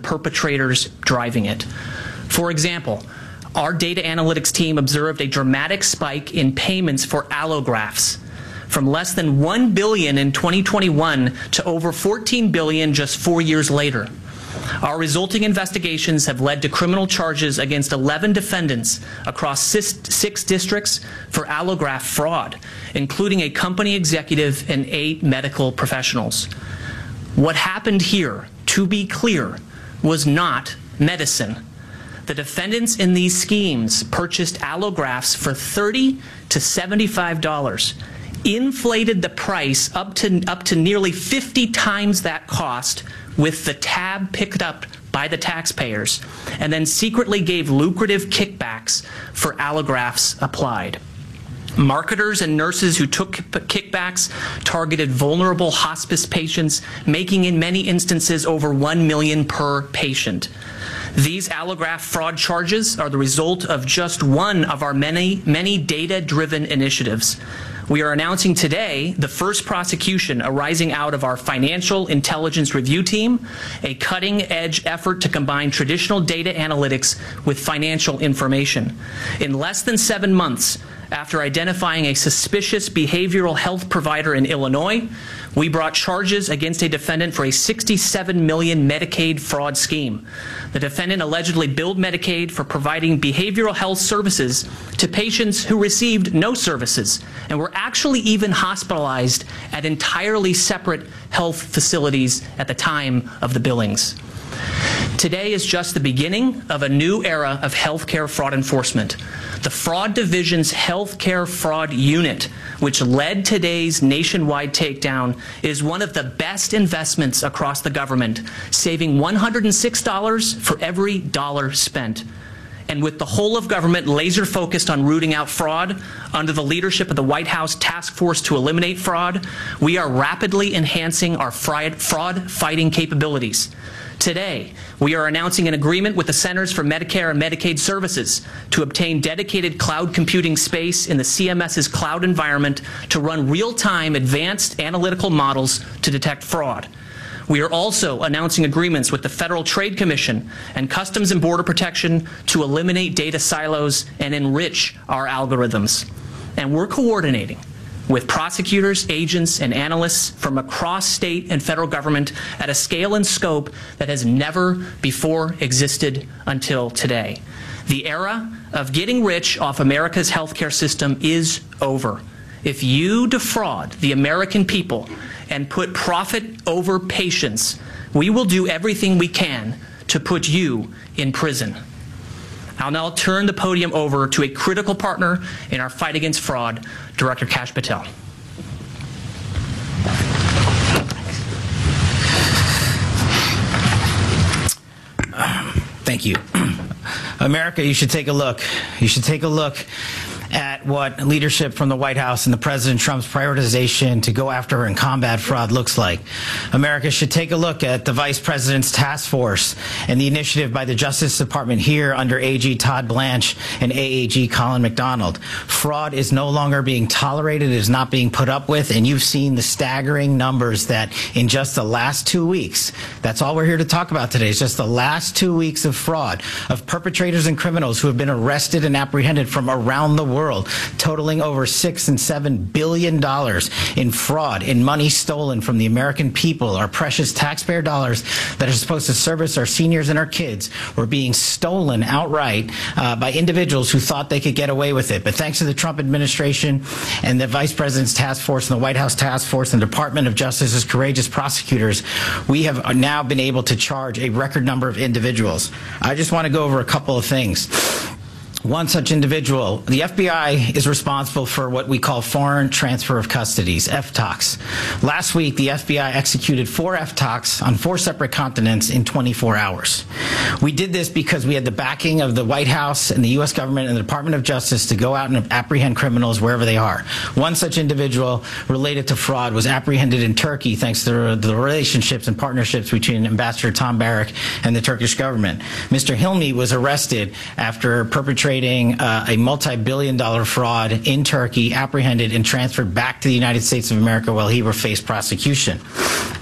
perpetrators driving it. For example, our data analytics team observed a dramatic spike in payments for allografts, from less than $1 billion in 2021 to over $14 billion just 4 years later. Our resulting investigations have led to criminal charges against 11 defendants across 6 districts for allograft fraud, including a company executive and 8 medical professionals. What happened here, to be clear, was not medicine. The defendants in these schemes purchased allografts for $30 to $75, inflated the price up to nearly 50 times that cost with the tab picked up by the taxpayers, and then secretly gave lucrative kickbacks for allografts applied. Marketers and nurses who took kickbacks targeted vulnerable hospice patients, making in many instances over $1 million per patient. These allograft fraud charges are the result of just one of our many data-driven initiatives. We are announcing today the first prosecution arising out of our Financial Intelligence Review Team, a cutting-edge effort to combine traditional data analytics with financial information. In less than 7 months, after identifying a suspicious behavioral health provider in Illinois, we brought charges against a defendant for a $67 million Medicaid fraud scheme. The defendant allegedly billed Medicaid for providing behavioral health services to patients who received no services and were actually even hospitalized at entirely separate health facilities at the time of the billings. Today is just the beginning of a new era of healthcare fraud enforcement. The Fraud Division's Healthcare Fraud Unit, which led today's nationwide takedown, is one of the best investments across the government, saving $106 for every dollar spent. And with the whole of government laser focused on rooting out fraud, under the leadership of the White House Task Force to Eliminate Fraud, we are rapidly enhancing our fraud fighting capabilities. Today, we are announcing an agreement with the Centers for Medicare and Medicaid Services to obtain dedicated cloud computing space in the CMS's cloud environment to run real-time advanced analytical models to detect fraud. We are also announcing agreements with the Federal Trade Commission and Customs and Border Protection to eliminate data silos and enrich our algorithms. And we're coordinating with prosecutors, agents, and analysts from across state and federal government at a scale and scope that has never before existed until today. The era of getting rich off America's healthcare system is over. If you defraud the American people and put profit over patients, we will do everything we can to put you in prison. I'll now turn the podium over to a critical partner in our fight against fraud, Director Kash Patel. Thank you. America, you should take a look. You should take a look at what leadership from the White House and the President Trump's prioritization to go after and combat fraud looks like. America should take a look at the Vice President's task force and the initiative by the Justice Department here under AG Todd Blanche and AAG Colin McDonald. Fraud is no longer being tolerated, it is not being put up with, and you've seen the staggering numbers that in just the last 2 weeks, that's all we're here to talk about today, is just the last 2 weeks of fraud, of perpetrators and criminals who have been arrested and apprehended from around the world, totaling over $6 and $7 billion in fraud, in money stolen from the American people. Our precious taxpayer dollars that are supposed to service our seniors and our kids were being stolen outright by individuals who thought they could get away with it. But thanks to the Trump administration and the Vice President's task force and the White House task force and the Department of Justice's courageous prosecutors, we have now been able to charge a record number of individuals. I just want to go over a couple of things. One such individual, the FBI is responsible for what we call foreign transfer of custodies, FTOCs. Last week, the FBI executed 4 FTOCs on 4 separate continents in 24 hours. We did this because we had the backing of the White House and the U.S. government and the Department of Justice to go out and apprehend criminals wherever they are. One such individual related to fraud was apprehended in Turkey thanks to the relationships and partnerships between Ambassador Tom Barrack and the Turkish government. Mr. Hilmi was arrested after perpetrating a multi-billion-dollar fraud in Turkey, apprehended and transferred back to the United States of America while he faced prosecution.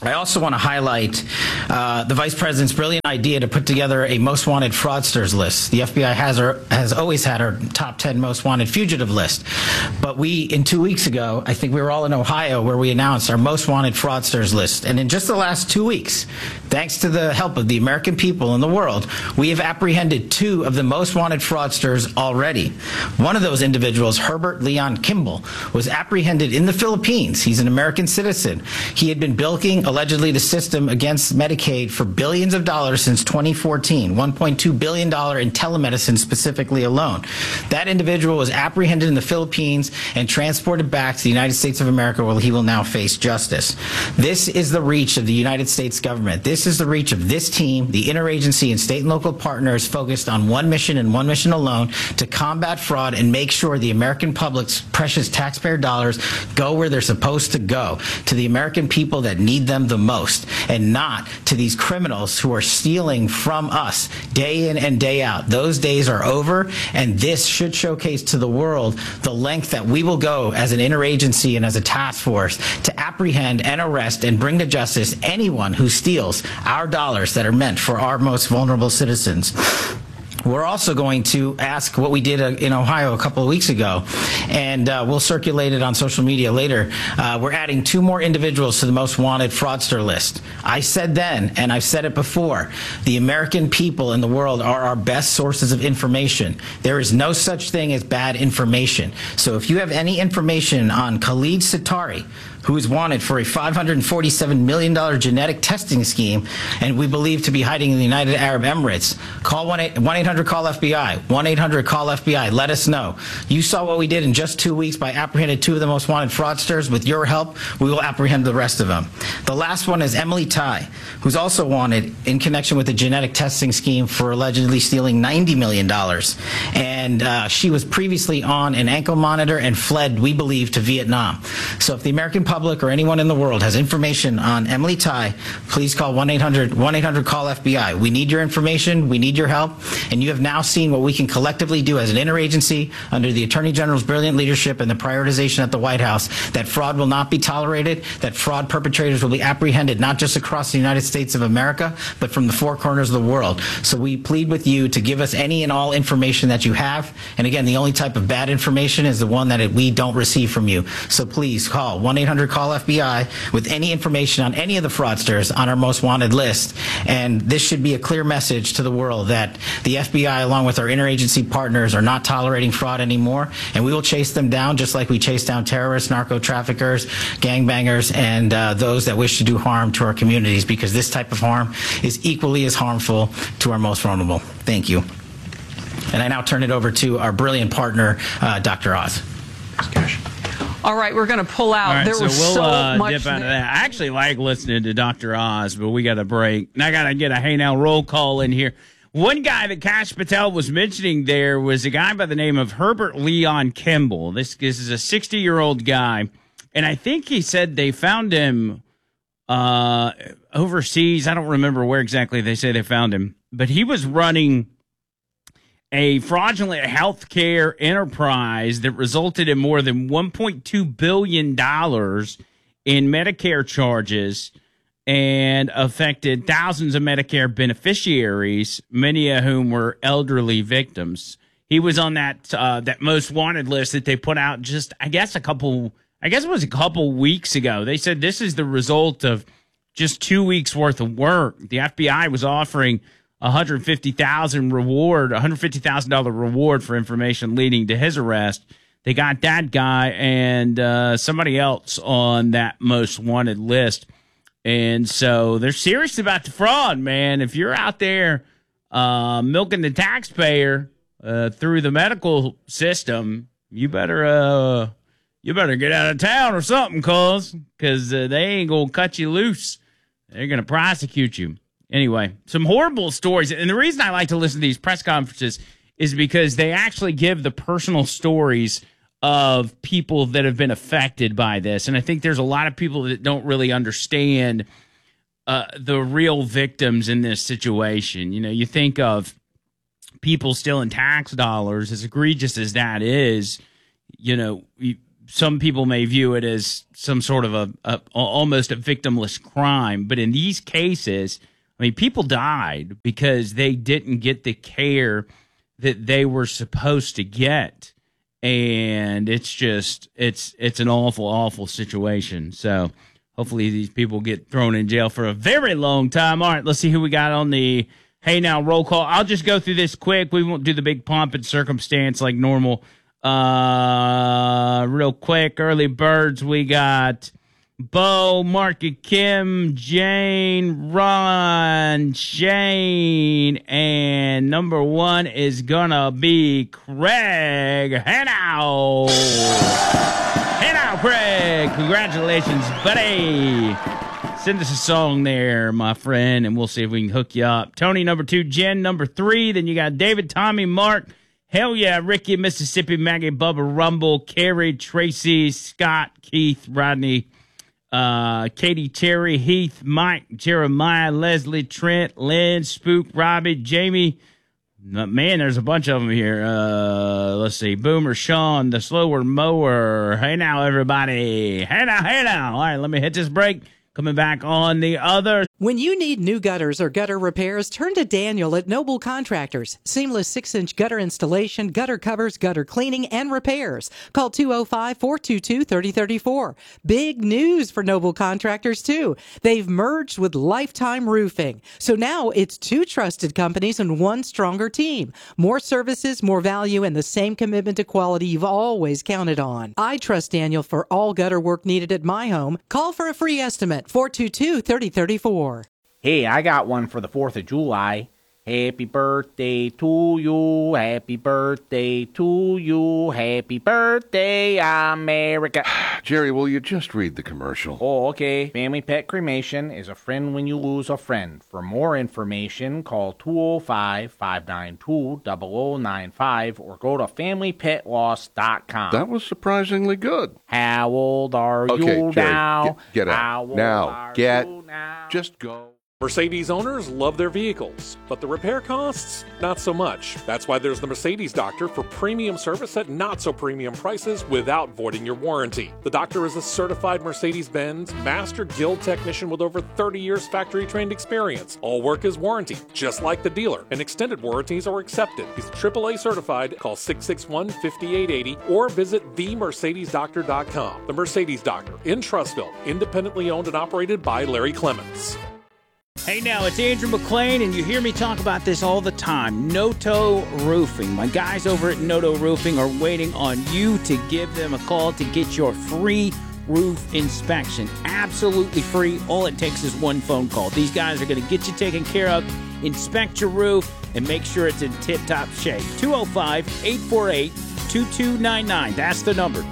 I also want to highlight the Vice President's brilliant idea to put together a most wanted fraudsters list. The FBI has always had our top 10 most wanted fugitive list. But in 2 weeks ago, I think we were all in Ohio, where we announced our most wanted fraudsters list. And in just the last 2 weeks, thanks to the help of the American people and the world, we have apprehended 2 of the most wanted fraudsters already. One of those individuals, Herbert Leon Kimball, was apprehended in the Philippines. He's an American citizen. He had been bilking allegedly the system against Medicaid for billions of dollars since 2014, $1.2 billion in telemedicine specifically alone. That individual was apprehended in the Philippines and transported back to the United States of America, where he will now face justice. This is the reach of the United States government. This is the reach of this team, the interagency and state and local partners focused on one mission and one mission alone: to combat fraud and make sure the American public's precious taxpayer dollars go where they're supposed to go, to the American people that need them the most, and not to these criminals who are stealing from us day in and day out. Those days are over, and this should showcase to the world the length that we will go as an interagency and as a task force to apprehend and arrest and bring to justice anyone who steals our dollars that are meant for our most vulnerable citizens. We're also going to ask what we did in Ohio a couple of weeks ago, and we'll circulate it on social media later. We're adding 2 more individuals to the most wanted fraudster list. I said then, and I've said it before, the American people in the world are our best sources of information. There is no such thing as bad information. So if you have any information on Khalid Sitari, who is wanted for a $547 million genetic testing scheme and we believe to be hiding in the United Arab Emirates, call 1-800-CALL-FBI, 1-800-CALL-FBI. Let us know. You saw what we did in just 2 weeks by apprehending 2 of the most wanted fraudsters. With your help, we will apprehend the rest of them. The last one is Emily Tai, who's also wanted in connection with the genetic testing scheme for allegedly stealing $90 million. And she was previously on an ankle monitor and fled, we believe, to Vietnam. So if the American public or anyone in the world has information on Emily Tai, please call 1-800-CALL-FBI. We need your information. We need your help. And you have now seen what we can collectively do as an interagency under the Attorney General's brilliant leadership and the prioritization at the White House, that fraud will not be tolerated, that fraud perpetrators will be apprehended not just across the United States of America, but from the 4 corners of the world. So we plead with you to give us any and all information that you have. And again, the only type of bad information is the one that we don't receive from you. So please call 1-800-CALL-FBI with any information on any of the fraudsters on our most wanted list. And this should be a clear message to the world that the FBI, along with our interagency partners, are not tolerating fraud anymore. And we will chase them down just like we chase down terrorists, narco traffickers, gangbangers, and those that wish to do harm to our communities, because this type of harm is equally as harmful to our most vulnerable. Thank you. And I now turn it over to our brilliant partner, Dr. Oz. All right, we're going to pull out. Right, there was so much dip out of that. I actually like listening to Dr. Oz, but we got a break. And I got to get a Hey Now roll call in here. One guy that Kash Patel was mentioning there was a guy by the name of Herbert Leon Kimball. This is a 60-year-old guy, and I think he said they found him overseas. I don't remember where exactly they say they found him, but he was running a fraudulent healthcare enterprise that resulted in more than $1.2 billion in Medicare charges and affected thousands of Medicare beneficiaries, many of whom were elderly victims. He was on that most wanted list that they put out just, I guess it was a couple weeks ago. They said this is the result of just 2 weeks worth of work. The FBI was offering $150,000 reward for information leading to his arrest. They got that guy and somebody else on that most wanted list. And so they're serious about the fraud, man. If you're out there milking the taxpayer through the medical system, you better get out of town or something, because they ain't going to cut you loose. They're going to prosecute you. Anyway, some horrible stories. And the reason I like to listen to these press conferences is because they actually give the personal stories of people that have been affected by this. And I think there's a lot of people that don't really understand the real victims in this situation. You know, you think of people stealing tax dollars, as egregious as that is, you know, some people may view it as some sort of almost a victimless crime. But in these cases, I mean, people died because they didn't get the care that they were supposed to get. And it's just, it's an awful, awful situation. So hopefully these people get thrown in jail for a very long time. All right, let's see who we got on the Hey Now roll call. I'll just go through this quick. We won't do the big pomp and circumstance like normal. Real quick, early birds, we got Bo, Marky, Kim, Jane, Ron, Shane, and number one is gonna be Craig. Hey now! Hey now, Craig! Congratulations, buddy! Send us a song there, my friend, and we'll see if we can hook you up. Tony, number two, Jen, number three, then you got David, Tommy, Mark, hell yeah, Ricky, Mississippi, Maggie, Bubba, Rumble, Carrie, Tracy, Scott, Keith, Rodney, Katie, Terry, Heath, Mike, Jeremiah, Leslie, Trent, Lynn, Spook, Robbie, Jamie. Man, there's a bunch of them here. Let's see. Boomer, Sean, the slower mower. Hey now, everybody. Hey now, hey now. All right, let me hit this break. Coming back on the other. When you need new gutters or gutter repairs, turn to Daniel at Noble Contractors. Seamless 6-inch gutter installation, gutter covers, gutter cleaning, and repairs. Call 205-422-3034. Big news for Noble Contractors, too. They've merged with Lifetime Roofing. So now it's two trusted companies and one stronger team. More services, more value, and the same commitment to quality you've always counted on. I trust Daniel for all gutter work needed at my home. Call for a free estimate, 422-3034. Hey, I got one for the 4th of July. Happy birthday to you, happy birthday to you, happy birthday, America. Jerry, will you just read the commercial? Oh, okay. Family Pet Cremation is a friend when you lose a friend. For more information, call 205-592-0095 or go to FamilyPetLoss.com. That was surprisingly good. How old are you Jerry, now? Get out. How old Now, are get. you now? Just go. Mercedes owners love their vehicles, but the repair costs, not so much. That's why there's the Mercedes Doctor for premium service at not so premium prices without voiding your warranty. The Doctor is a certified Mercedes-Benz Master Guild technician with over 30 years factory-trained experience. All work is warranted, just like the dealer, and extended warranties are accepted. He's AAA certified. Call 661-5880 or visit themercedesdoctor.com. The Mercedes Doctor in Trussville, independently owned and operated by Larry Clements. Hey now, it's Andrew McLean, and you hear me talk about this all the time. Noto Roofing. My guys over at Noto Roofing are waiting on you to give them a call to get your free roof inspection. Absolutely free. All it takes is one phone call. These guys are going to get you taken care of, inspect your roof, and make sure it's in tip-top shape. 205-848-2299. That's the number.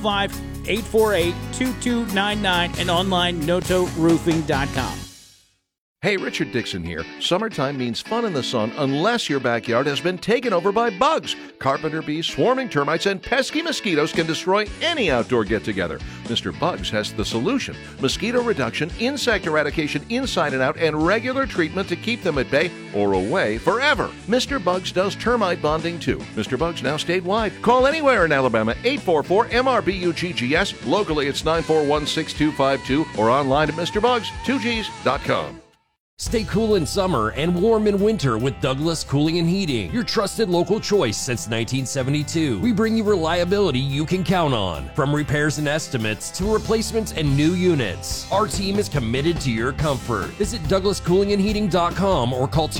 205-848-2299 and online notoroofing.com. Hey, Richard Dixon here. Summertime means fun in the sun unless your backyard has been taken over by bugs. Carpenter bees, swarming termites, and pesky mosquitoes can destroy any outdoor get-together. Mr. Bugs has the solution. Mosquito reduction, insect eradication inside and out, and regular treatment to keep them at bay or away forever. Mr. Bugs does termite bonding too. Mr. Bugs now statewide. Call anywhere in Alabama, 844-MRBUGGS. Locally, it's 941-6252 or online at MrBugs2Gs.com. Stay cool in summer and warm in winter with Douglas Cooling and Heating, your trusted local choice since 1972. We bring you reliability you can count on, from repairs and estimates to replacements and new units. Our team is committed to your comfort. Visit DouglasCoolingandHeating.com or call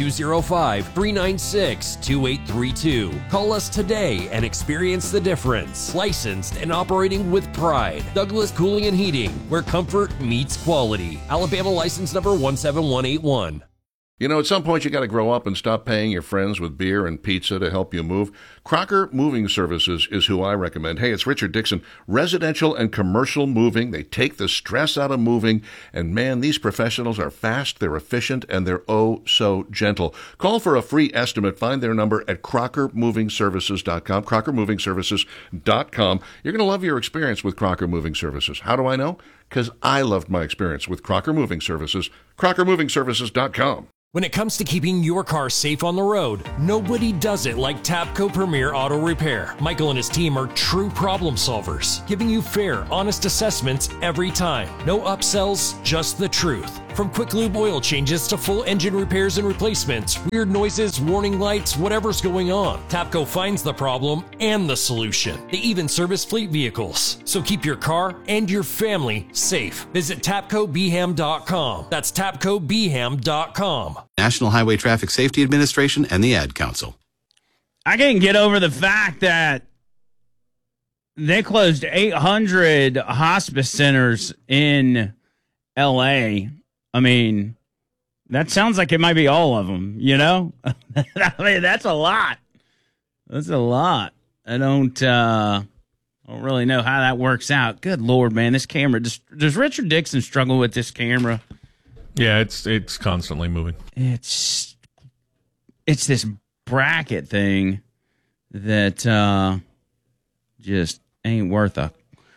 205-396-2832. Call us today and experience the difference. Licensed and operating with pride. Douglas Cooling and Heating, where comfort meets quality. Alabama license number 17181. You know, at some point you got to grow up and stop paying your friends with beer and pizza to help you move. Crocker Moving Services is who I recommend. Hey, it's Richard Dixon. Residential and commercial moving. They take the stress out of moving. And man, these professionals are fast, they're efficient, and they're oh so gentle. Call for a free estimate. Find their number at CrockerMovingServices.com, CrockerMovingServices.com. You're going to love your experience with Crocker Moving Services. How do I know? Because I loved my experience with Crocker Moving Services, CrockerMovingServices.com. When it comes to keeping your car safe on the road, nobody does it like Tapco Premier Auto Repair. Michael and his team are true problem solvers, giving you fair, honest assessments every time. No upsells, just the truth. From quick lube oil changes to full engine repairs and replacements, weird noises, warning lights, whatever's going on, Tapco finds the problem and the solution. They even service fleet vehicles. So keep your car and your family safe. Visit TapcoBham.com. That's TapcoBham.com. National Highway Traffic Safety Administration and the Ad Council. I can't get over the fact that they closed 800 hospice centers in L.A. I mean, that sounds like it might be all of them, you know? I mean, that's a lot. That's a lot. I don't really know how that works out. Good Lord, man, this camera. Does Richard Dixon struggle with this camera? Yeah, it's constantly moving. It's this bracket thing that just ain't worth a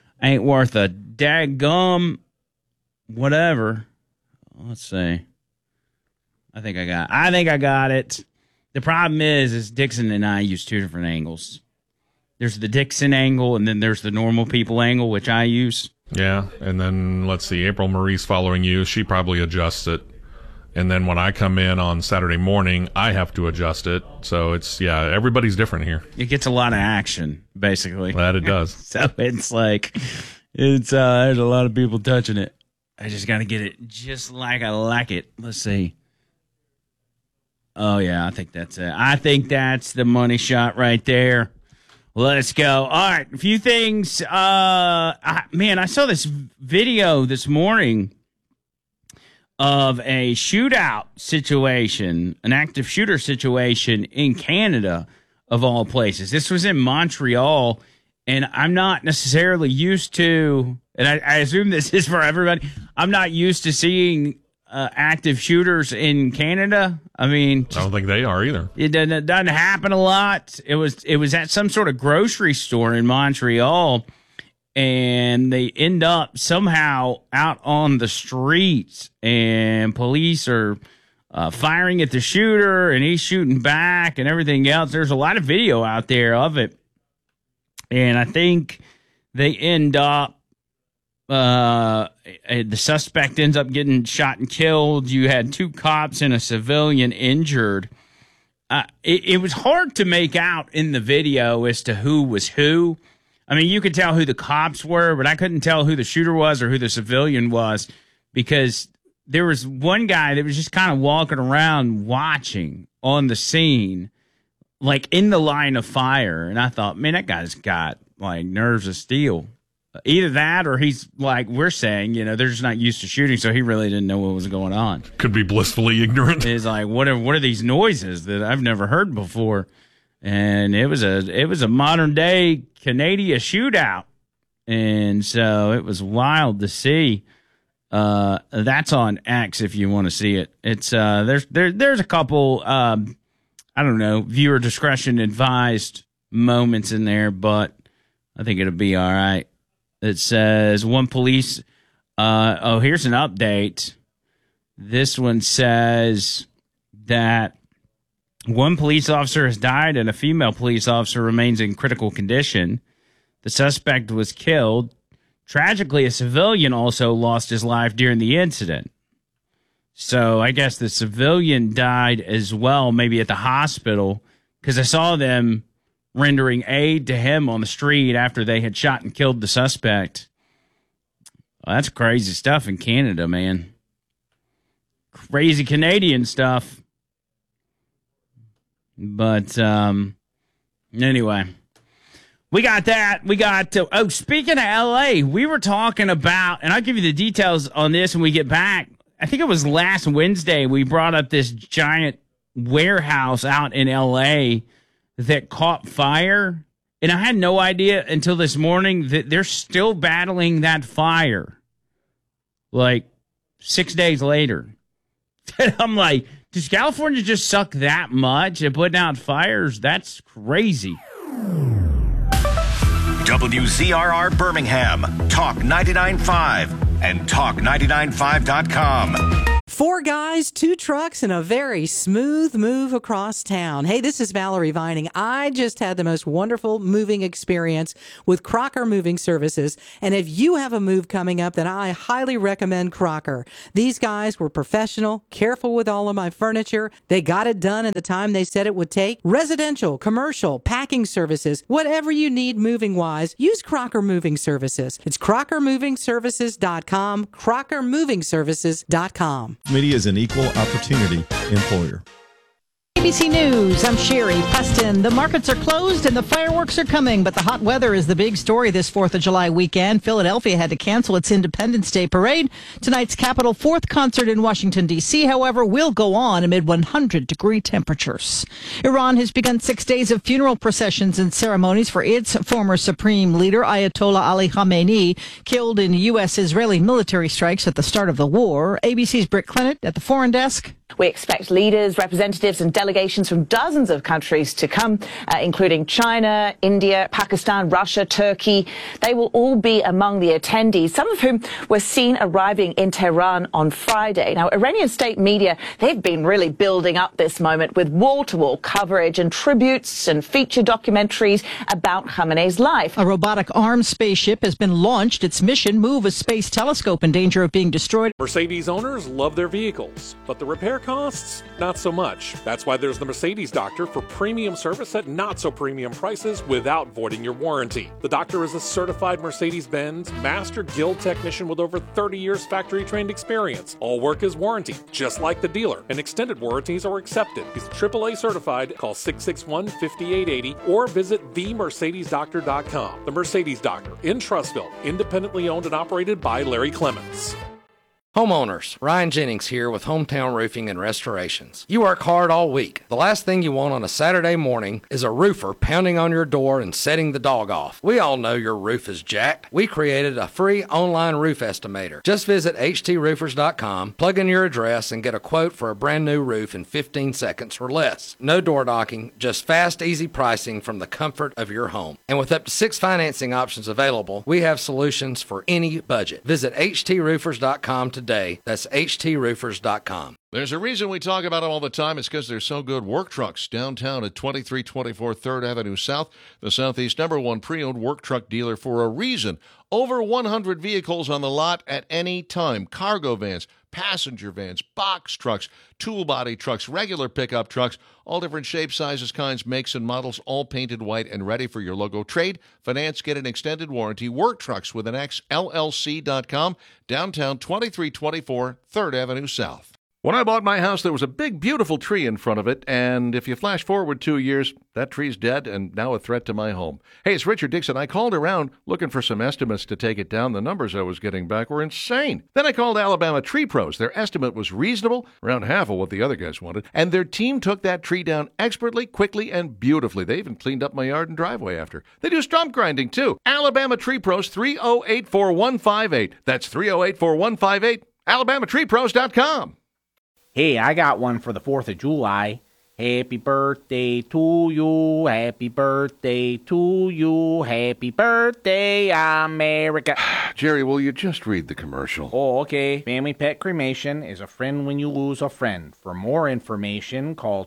daggum whatever. Let's see. I think I got it. The problem is Dixon and I use two different angles. There's the Dixon angle, and then there's the normal people angle, which I use. Yeah, and then let's see, April Marie's following you. She probably adjusts it. And then when I come in on Saturday morning, I have to adjust it. So it's, everybody's different here. It gets a lot of action, basically. That it does. So it's like, there's a lot of people touching it. I just got to get it just like I like it. Let's see. Oh, yeah, I think that's it. I think that's the money shot right there. Let's go. All right, a few things. I saw this video this morning of a shootout situation, an active shooter situation in Canada, of all places. This was in Montreal, and I'm not necessarily used to, and I assume this is for everybody, I'm not used to seeing active shooters in Canada. I mean, I don't think they are either. It doesn't happen a lot. It was at some sort of grocery store in Montreal, and they end up somehow out on the streets, and police are firing at the shooter, and he's shooting back and everything else. There's a lot of video out there of it, and I think they end up the suspect ends up getting shot and killed. You had two cops and a civilian injured. It was hard to make out in the video as to who was who. I mean, you could tell who the cops were, but I couldn't tell who the shooter was or who the civilian was, because there was one guy that was just kind of walking around watching on the scene, like in the line of fire. And I thought, man, that guy's got like nerves of steel. Either that, or he's like we're saying, they're just not used to shooting, so he really didn't know what was going on. Could be blissfully ignorant. He's like, what are these noises that I've never heard before? And it was a modern day Canadian shootout, and so it was wild to see. That's on X if you want to see it. It's there's a couple I don't know, viewer discretion advised moments in there, but I think it'll be all right. It says one police. Here's an update. This one says that one police officer has died and a female police officer remains in critical condition. The suspect was killed. Tragically, a civilian also lost his life during the incident. So I guess the civilian died as well, maybe at the hospital, because I saw them rendering aid to him on the street after they had shot and killed the suspect. Well, that's crazy stuff in Canada, man. Crazy Canadian stuff. But anyway, we got that. We got speaking of LA, we were talking about, and I'll give you the details on this when we get back. I think it was last Wednesday we brought up this giant warehouse out in LA that caught fire, and I had no idea until this morning that they're still battling that fire, like 6 days later. And I'm like, does California just suck that much at putting out fires? That's crazy. WZRR Birmingham, Talk 99.5, and Talk995.com. 4 guys, 2 trucks, and a very smooth move across town. Hey, this is Valerie Vining. I just had the most wonderful moving experience with Crocker Moving Services. And if you have a move coming up, then I highly recommend Crocker. These guys were professional, careful with all of my furniture. They got it done in the time they said it would take. Residential, commercial, packing services, whatever you need moving-wise, use Crocker Moving Services. It's crockermovingservices.com, crockermovingservices.com. Media is an equal opportunity employer. ABC News, I'm Sherry Preston. The markets are closed and the fireworks are coming, but the hot weather is the big story this 4th of July weekend. Philadelphia had to cancel its Independence Day parade. Tonight's Capitol 4th concert in Washington, D.C., however, will go on amid 100-degree temperatures. Iran has begun 6 days of funeral processions and ceremonies for its former supreme leader, Ayatollah Ali Khamenei, killed in U.S.-Israeli military strikes at the start of the war. ABC's Britt Clennett at the Foreign Desk. We expect leaders, representatives and delegations from dozens of countries to come, including China, India, Pakistan, Russia, Turkey. They will all be among the attendees, some of whom were seen arriving in Tehran on Friday. Now, Iranian state media, they've been really building up this moment with wall-to-wall coverage and tributes and feature documentaries about Khamenei's life. A robotic armed spaceship has been launched. Its mission, move a space telescope in danger of being destroyed. Mercedes owners love their vehicles, but the repair costs, not so much. That's why there's the Mercedes Doctor for premium service at not so premium prices without voiding your warranty. The Doctor is a certified Mercedes-Benz Master Guild technician with over 30 years factory trained experience. All work is warranty, just like the dealer, and extended warranties are accepted. He's AAA certified. Call 661-5880 or visit themercedesdoctor.com. The Mercedes Doctor in Trussville, independently owned and operated by Larry Clements. Homeowners, Ryan Jennings here with Hometown Roofing and Restorations. You work hard all week. The last thing you want on a Saturday morning is a roofer pounding on your door and setting the dog off. We all know your roof is jacked. We created a free online roof estimator. Just visit hdroofers.com, plug in your address, and get a quote for a brand new roof in 15 seconds or less. No door knocking, just fast, easy pricing from the comfort of your home. And with up to 6 financing options available, we have solutions for any budget. Visit hdroofers.com today. That's hdroofers.com. There's a reason we talk about them all the time. It's because they're so good. Work Trucks downtown at 2324 3rd Avenue South, the Southeast #1 pre-owned work truck dealer for a reason. Over 100 vehicles on the lot at any time. Cargo vans, passenger vans, box trucks, tool body trucks, regular pickup trucks, all different shapes, sizes, kinds, makes, and models, all painted white and ready for your logo. Trade, finance, get an extended warranty. Work Trucks with an X, LLC.com, downtown 2324 3rd Avenue South. When I bought my house, there was a big, beautiful tree in front of it, and if you flash forward 2 years, that tree's dead and now a threat to my home. Hey, it's Richard Dixon. I called around looking for some estimates to take it down. The numbers I was getting back were insane. Then I called Alabama Tree Pros. Their estimate was reasonable, around half of what the other guys wanted, and their team took that tree down expertly, quickly, and beautifully. They even cleaned up my yard and driveway after. They do stump grinding, too. Alabama Tree Pros, 308-4158. That's 308-4158. AlabamaTreePros.com. Hey, I got one for the 4th of July. Happy birthday to you, happy birthday to you, happy birthday, America. Jerry, will you just read the commercial? Oh, okay. Family Pet Cremation is a friend when you lose a friend. For more information, call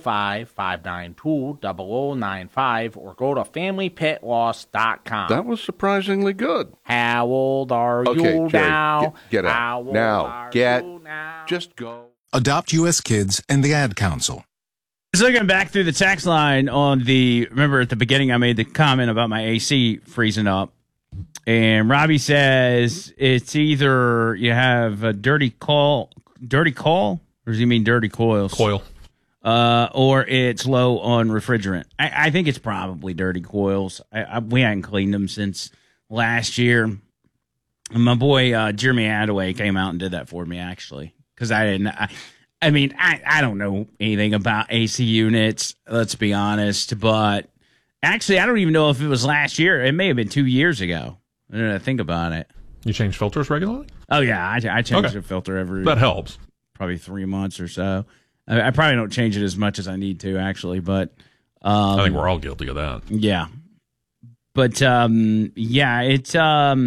205-592-0095 or go to FamilyPetLoss.com. That was surprisingly good. How old are you Jerry, now? Get out. How old Now. are Get. you now? Just go. Adopt U.S. Kids and the Ad Council. So looking back through the text line on remember at the beginning I made the comment about my AC freezing up. And Robbie says it's either you have a dirty coil, or does he mean dirty coils? Coil. Or it's low on refrigerant. I think it's probably dirty coils. We hadn't cleaned them since last year. And my boy Jeremy Attaway came out and did that for me, actually, because I didn't. I don't know anything about AC units, let's be honest, but actually I don't even know if it was last year. It may have been 2 years ago. I don't know, I think about it. You change filters regularly? Oh, yeah, I change the filter every... That helps. Probably 3 months or so. I probably don't change it as much as I need to, actually, but... I think we're all guilty of that. Yeah. But, yeah, it's...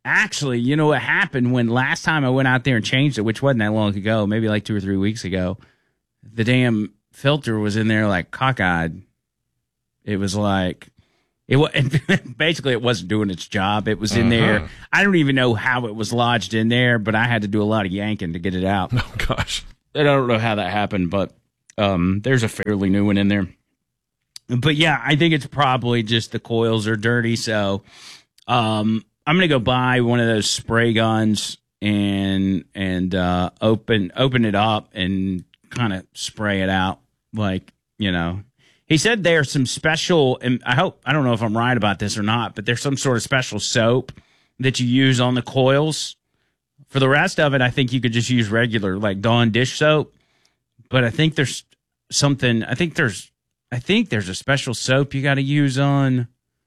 Actually, you know what happened when last time I went out there and changed it, which wasn't that long ago, maybe like 2 or 3 weeks ago, the damn filter was in there like cockeyed. It was like, basically it wasn't doing its job. It was in there. I don't even know how it was lodged in there, but I had to do a lot of yanking to get it out. Oh, gosh. I don't know how that happened, but there's a fairly new one in there. But yeah, I think it's probably just the coils are dirty. So I'm going to go buy one of those spray guns and open it up and kind of spray it out. Like, you know, he said there's some special, and I don't know if I'm right about this or not, but there's some sort of special soap that you use on the coils. For the rest of it, I think you could just use regular, like Dawn dish soap. But I think there's something, I think there's a special soap you got to use on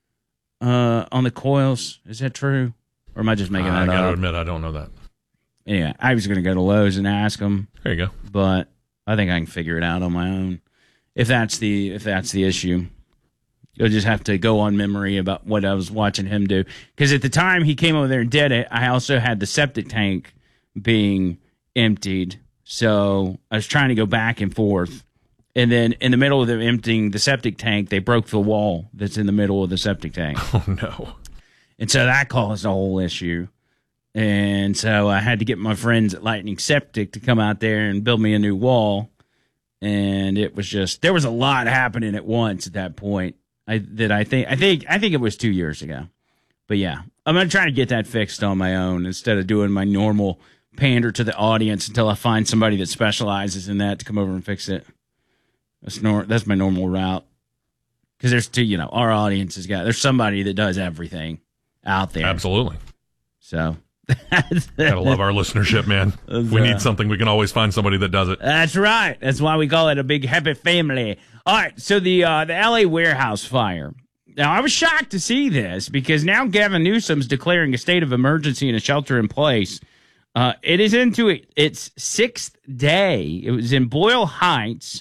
the coils. Is that true? Or am I just making that up? I got to admit, I don't know that. Yeah, I was going to go to Lowe's and ask them. There you go. But I think I can figure it out on my own. If that's the issue, you'll just have to go on memory about what I was watching him do. Because at the time he came over there and did it, I also had the septic tank being emptied. So I was trying to go back and forth. And then in the middle of them emptying the septic tank, they broke the wall that's in the middle of the septic tank. Oh, no. And so that caused a whole issue. And so I had to get my friends at Lightning Septic to come out there and build me a new wall. And it was just, there was a lot happening at once at that point. I think it was 2 years ago. But yeah, I'm going to try to get that fixed on my own instead of doing my normal pander to the audience until I find somebody that specializes in that to come over and fix it. That's my normal route. Because our audience there's somebody that does everything out there. Absolutely. So. Gotta love our listenership, man. If we need something, we can always find somebody that does it. That's right. That's why we call it a big happy family. All right, so the LA warehouse fire. Now, I was shocked to see this because now Gavin Newsom's declaring a state of emergency and a shelter in place. It is into its 6th day. It was in Boyle Heights.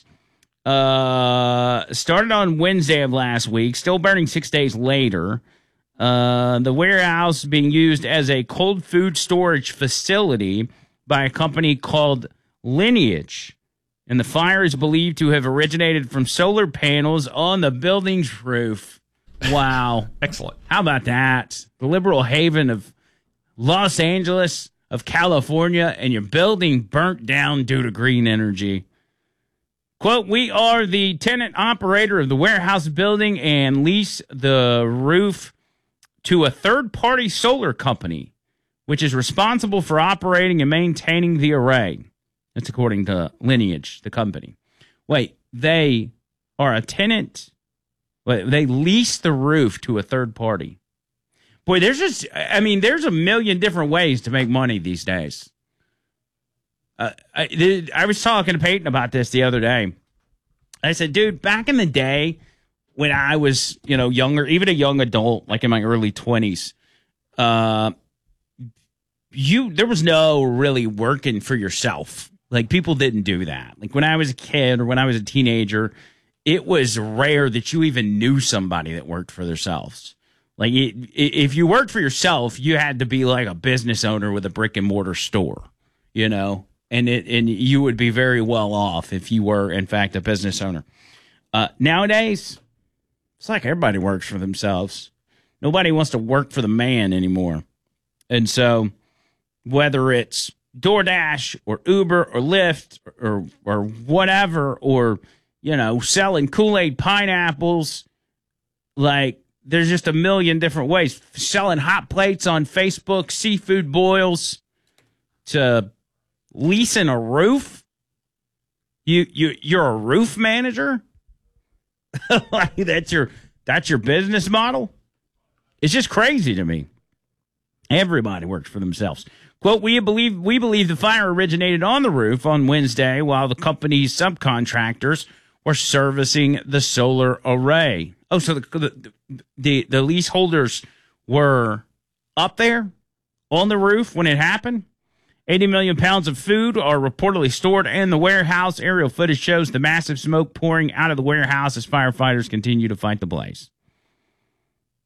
Started on Wednesday of last week, still burning 6 days later. The warehouse being used as a cold food storage facility by a company called Lineage. And the fire is believed to have originated from solar panels on the building's roof. Wow. Excellent. How about that? The liberal haven of Los Angeles, of California, and your building burnt down due to green energy. Quote, we are the tenant operator of the warehouse building and lease the roof to a third-party solar company, which is responsible for operating and maintaining the array. That's according to Lineage, the company. Wait, they are a tenant? Wait, they lease the roof to a third party. Boy, there's a million different ways to make money these days. I was talking to Peyton about this the other day. I said, dude, back in the day when I was, younger, even a young adult, like in my early 20s, there was no really working for yourself. Like, people didn't do that. Like, when I was a kid or when I was a teenager, it was rare that you even knew somebody that worked for themselves. Like, if you worked for yourself, you had to be like a business owner with a brick and mortar store, and you would be very well off if you were, in fact, a business owner. Nowadays, it's like everybody works for themselves. Nobody wants to work for the man anymore. And so whether it's DoorDash or Uber or Lyft or whatever, or, selling Kool-Aid pineapples, like, there's just a million different ways. Selling hot plates on Facebook, seafood boils, to leasing a roof. You're a roof manager? Like, that's your business model? It's just crazy to me. Everybody works for themselves. Quote, we believe the fire originated on the roof on Wednesday while the company's subcontractors were servicing the solar array. Oh, so the leaseholders were up there on the roof when it happened? 80 million pounds of food are reportedly stored in the warehouse. Aerial footage shows the massive smoke pouring out of the warehouse as firefighters continue to fight the blaze.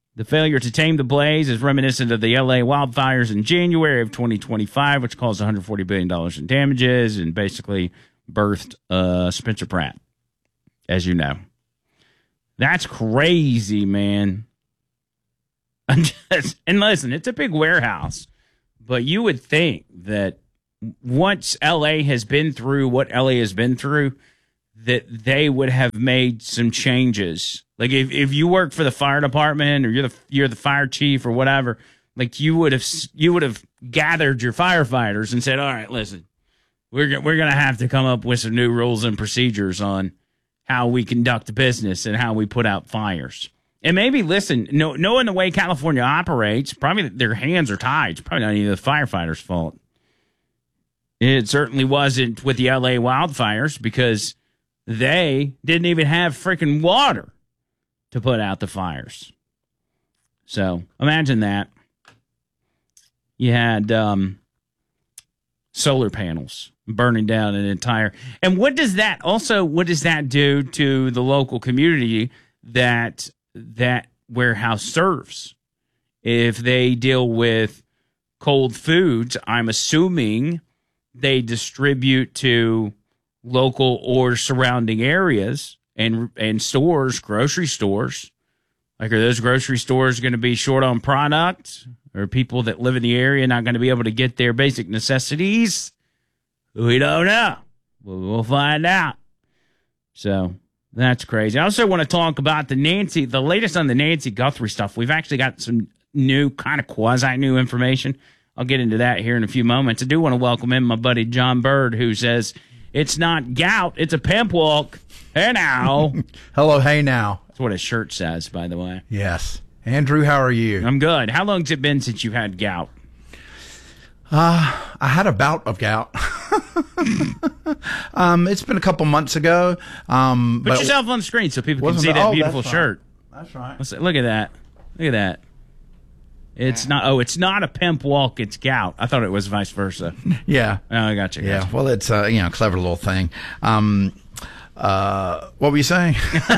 The failure to tame the blaze is reminiscent of the L.A. wildfires in January of 2025, which caused $140 billion in damages and basically birthed Spencer Pratt, as you know. That's crazy, man. And listen, it's a big warehouse, but you would think that once L.A. has been through what L.A. has been through, that they would have made some changes. Like if you work for the fire department or you're the fire chief or whatever, like you would have gathered your firefighters and said, all right, listen, we're going to have to come up with some new rules and procedures on how we conduct business and how we put out fires. And maybe, listen, knowing the way California operates, probably their hands are tied. It's probably not even the firefighters' fault. It certainly wasn't with the L.A. wildfires because they didn't even have freaking water to put out the fires. So imagine that. You had solar panels burning down an entire... And what does that do to the local community that warehouse serves? If they deal with cold foods, I'm assuming they distribute to local or surrounding areas and stores, grocery stores. Like, are those grocery stores going to be short on product? Or people that live in the area not going to be able to get their basic necessities? We don't know. We'll find out. So that's crazy. I also want to talk about the latest on the Nancy Guthrie stuff. We've actually got some new, kind of quasi-new information. I'll get into that here in a few moments. I do want to welcome in my buddy John Bird, who says it's not gout, it's a pimp walk. Hey now. Hello, hey now. That's what his shirt says, by the way. Yes. Andrew, how are you? I'm good. How long's it been since you had gout? I had a bout of gout. It's been a couple months ago. Put yourself on the screen so people can see that beautiful shirt. That's right. Look at that. Look at that. It's not a pimp walk, it's gout. I thought it was vice versa. Yeah. Oh, I got you. Yeah. Well, it's a clever little thing. What were you saying?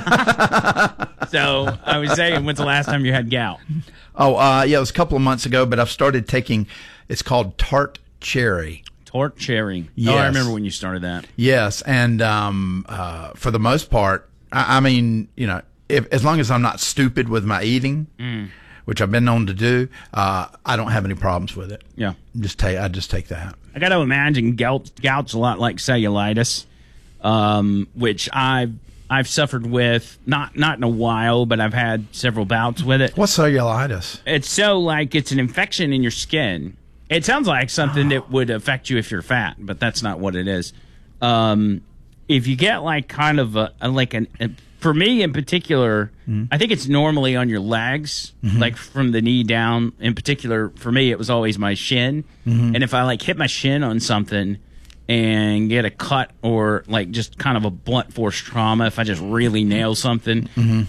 So I was saying, when's the last time you had gout? It was a couple of months ago, but I've started taking, it's called Tart Cherry. Tart Cherry. Yes. Oh, I remember when you started that. Yes. And for the most part, I mean, as long as I'm not stupid with my eating, which I've been known to do, I don't have any problems with it. Yeah. I just take that. I got to imagine gout's a lot like cellulitis, which I've suffered with, not in a while, but I've had several bouts with it. What's cellulitis? It's it's an infection in your skin. It sounds like something that would affect you if you're fat, but that's not what it is. If you get kind of for me in particular, I think it's normally on your legs, like from the knee down. In particular, for me, it was always my shin. And if I hit my shin on something and get a cut or just kind of a blunt force trauma, if I just really nail something,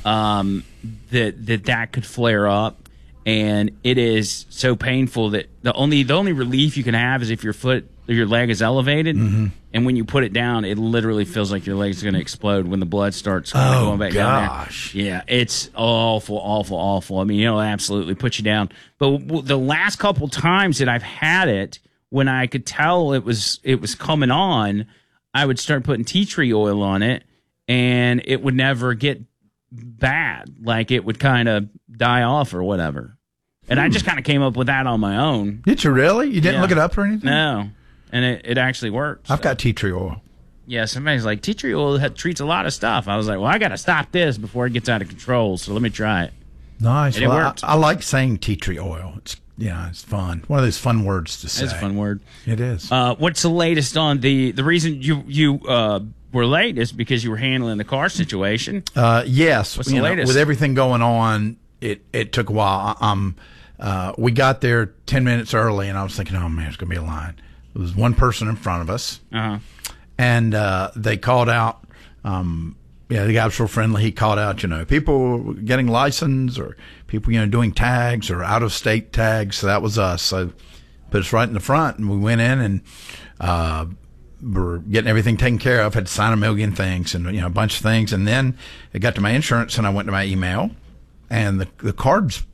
that could flare up. And it is so painful that the only relief you can have is if your leg is elevated, and when you put it down, it literally feels like your leg's going to explode when the blood starts going back down there. Yeah, it's awful, awful, awful. I mean, it'll absolutely put you down. But the last couple times that I've had it, when I could tell it was coming on, I would start putting tea tree oil on it, and it would never get bad. It would kind of die off or whatever. And I just kind of came up with that on my own. Did you really? You didn't look it up or anything? No. And it actually works. I've got tea tree oil. Yeah, somebody's like, tea tree oil treats a lot of stuff. I was like, well, I got to stop this before it gets out of control, so let me try it. Nice. And it worked. I like saying tea tree oil. It's fun. One of those fun words to say. It's a fun word. It is. What's the latest on the reason you were late is because you were handling the car situation? Yes. What's the latest? With everything going on, it took a while. We got there 10 minutes early, and I was thinking, oh, man, there's going to be a line. There was one person in front of us, and they called out. The guy was real friendly. He called out, people getting license or people, doing tags or out-of-state tags. So that was us. So put us right in the front, and we went in and we're getting everything taken care of. Had to sign a million things and a bunch of things, and then it got to my insurance, and I went to my email, and the card's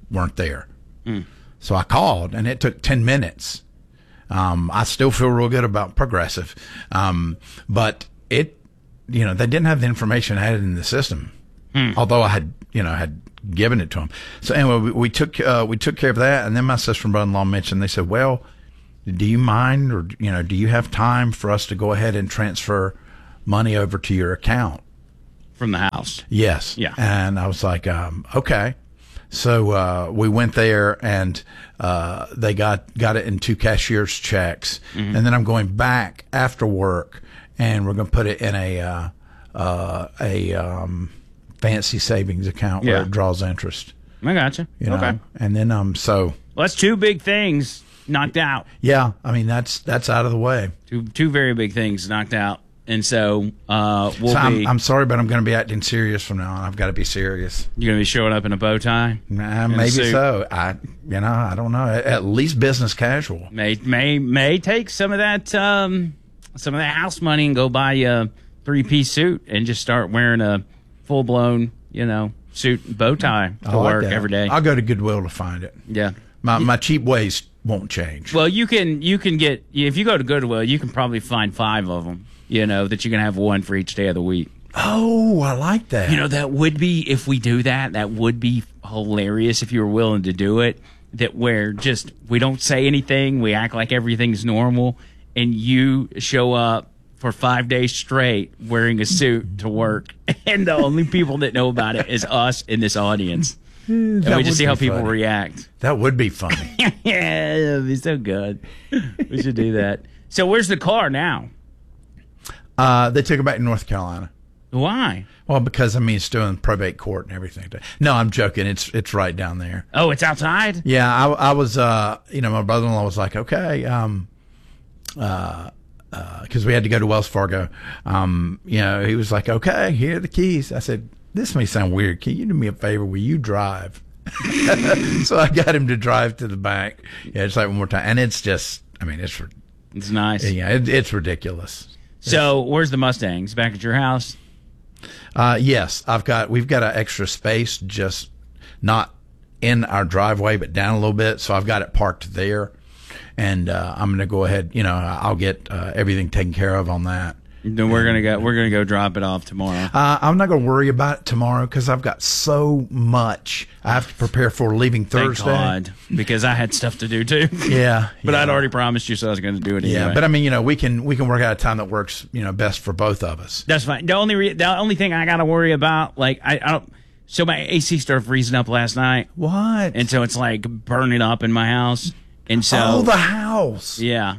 weren't there. So I called, and it took 10 minutes. I still feel real good about Progressive, but they didn't have the information I had in the system, although I had given it to them. So anyway, we took care of that, and then my sister and brother-in-law mentioned, they said, well, do you mind, or do you have time for us to go ahead and transfer money over to your account from the house? Yes. Yeah. And I was like, okay. So we went there, and they got it in 2 cashier's checks, and then I'm going back after work, and we're going to put it in a fancy savings account where it draws interest. I gotcha. Okay. And then well, that's 2 big things knocked out. Yeah, I mean that's out of the way. Two very big things knocked out, and so I'm sorry, but I'm going to be acting serious from now on. I've got to be serious. You're going to be showing up in a bow tie? Maybe so. I don't know. At least business casual. May take some of that house money and go buy a 3-piece suit and just start wearing a full blown suit and bow tie to work every day. I'll go to Goodwill to find it. Yeah. My cheap ways won't change. Well, you can get, if you go to Goodwill, you can probably find 5 of them, that you can have one for each day of the week. Oh, I like that. That would be, if we do that would be hilarious if you were willing to do it. That we don't say anything, we act like everything's normal, and you show up for 5 days straight wearing a suit to work, and the only people that know about it is us in this audience. And we just see how people react. That would be funny. Yeah, it'd be so good. We should do that. So where's the car now? They took it back to North Carolina. Why? Well, because it's still in probate court and everything. No, I'm joking. It's right down there. Oh, it's outside? Yeah, I was. My brother-in-law was like, okay, because we had to go to Wells Fargo. He was like, okay, here are the keys. I said, this may sound weird. Can you do me a favor? Will you drive? So I got him to drive to the bank. Yeah, just like one more time. And it's just, it's nice. Yeah, it's ridiculous. So where's the Mustangs? Back at your house? Yes, we've got an extra space, just not in our driveway, but down a little bit. So I've got it parked there. And I'm going to go ahead, I'll get everything taken care of on that. Then we're gonna go drop it off tomorrow. I'm not gonna worry about it tomorrow because I've got so much I have to prepare for leaving Thursday. Thank God, because I had stuff to do too. Yeah, but I'd already promised you, so I was going to do it anyway. Yeah, but we can work out a time that works, best for both of us. That's fine. The only thing I got to worry about, like I don't. So my AC started freezing up last night. What? And so it's like burning up in my house. And so the house. Yeah,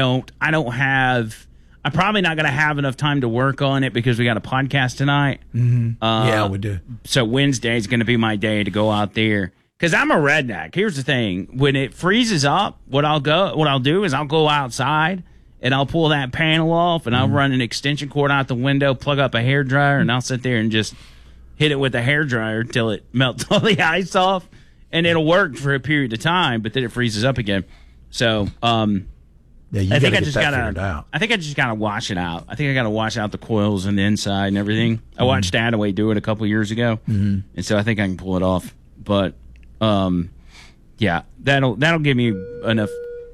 I'm probably not going to have enough time to work on it because we got a podcast tonight. Mm-hmm. Yeah, we do. So Wednesday is going to be my day to go out there because I'm a redneck. Here's the thing: when it freezes up, what I'll do is I'll go outside and I'll pull that panel off and I'll run an extension cord out the window, plug up a hairdryer, and I'll sit there and just hit it with the hairdryer till it melts all the ice off, and it'll work for a period of time, but then it freezes up again. So, I think I just gotta wash it out. I think I gotta wash out the coils and the inside and everything. I watched Attaway do it a couple years ago, and so I think I can pull it off. But yeah, that'll give me enough.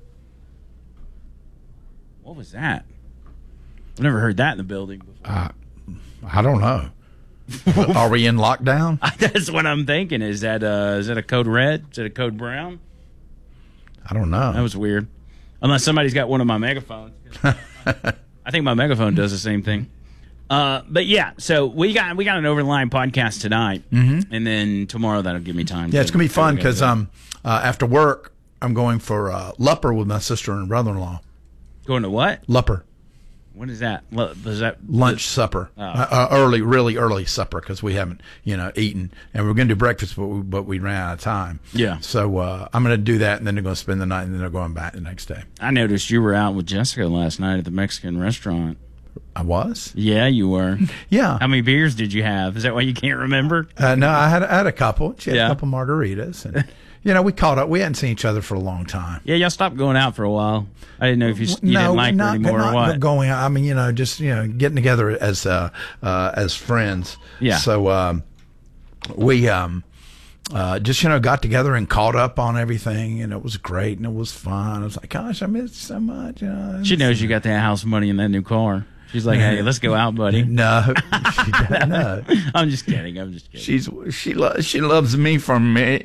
What was that? I've never heard that in the building before. I don't know. Are we in lockdown? That's what I'm thinking. Is that a code red? Is it a code brown? I don't know. That was weird. Unless somebody's got one of my megaphones. I think my megaphone does the same thing. But yeah, so we got an Over the Line podcast tonight, and then tomorrow that'll give me time. Yeah, it's gonna be fun because after work I'm going for Lupper with my sister and brother-in-law. Going to what? Lupper. What is that? Is that lunch supper? Really early supper because we haven't eaten, and we're going to do breakfast, but we ran out of time. Yeah. So I'm going to do that, and then they're going to spend the night, and then they're going back the next day. I noticed you were out with Jessica last night at the Mexican restaurant. I was? Yeah, you were. Yeah. How many beers did you have? Is that why you can't remember? No, I had a couple. She had a couple margaritas, and we caught up. We hadn't seen each other for a long time. Yeah, y'all stopped going out for a while. I didn't know if you didn't like her anymore or what. Going out. I mean, just getting together as friends. Yeah. So we just, got together and caught up on everything, and it was great, and it was fun. I was like, gosh, I missed so much. She knows you got that house money in that new car. She's like, hey, let's go out, buddy. No, she doesn't know. I'm just kidding. She loves me for me.